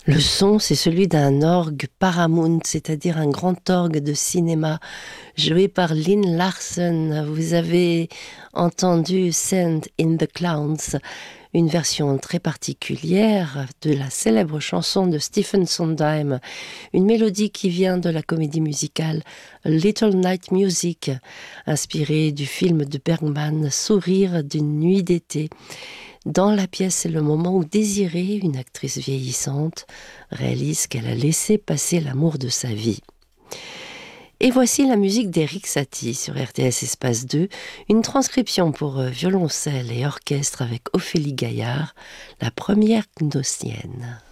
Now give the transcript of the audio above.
Le son, c'est celui d'un orgue Paramount, c'est-à-dire un grand orgue de cinéma, joué par Lynn Larson. Vous avez entendu Sand in the Clouds, une version très particulière de la célèbre chanson de Stephen Sondheim, une mélodie qui vient de la comédie musicale A Little Night Music, inspirée du film de Bergman Sourire d'une nuit d'été. Dans la pièce, c'est le moment où Désirée, une actrice vieillissante, réalise qu'elle a laissé passer l'amour de sa vie. Et voici la musique d'Éric Satie sur RTS Espace 2, une transcription pour violoncelle et orchestre avec Ophélie Gaillard, la première gnossienne.